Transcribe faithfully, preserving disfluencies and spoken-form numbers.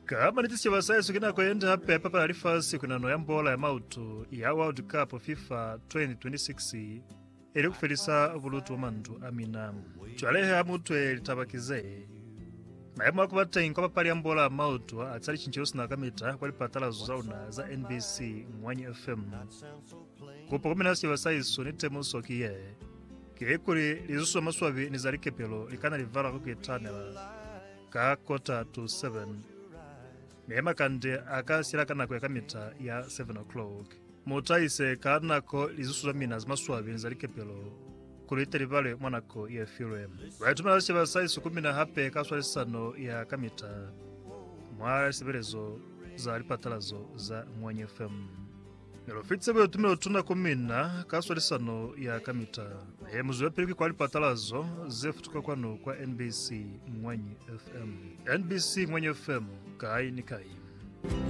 Kama nitisi wasayesu kina kwenda hapa papa alifasi kuna no yambola ya mautu ya World Cup FIFA twenty twenty-six ili kufelisa vulutu mandu amina. Chwalehe amutwe litabakize. Mayemu wakubata inkopa pali yambola ya mautu atsali chinchirusi na kamita kwa lipatala zuzauna za N B C Mwanyi F M. Kupo kuminasi wasayesu nitemu sokiye. Kiekuri lizusu wa maswavi nizalike pelo likana livala kukitanela. Ka kota to seven. Mema kande akasira kana kwa kamita ya seven o'clock. Mutaise kanako lizusu mina zmaswavi nizalike pelo. Kulite livale mwanako ya filem. Waituma lasi vasaisu kumina hape kaswali sano ya kamita. Mwara siberezo za lipatalazo za Mwanyi F M. Nelofitse bwe tumelo tuna kumina kaswali sano ya kamita. Ye muzuwe piliki kwa lipatalazo zefutuka kwano kwa N B C Mwanyi F M. N B C Mwanyi F M kai ni kai.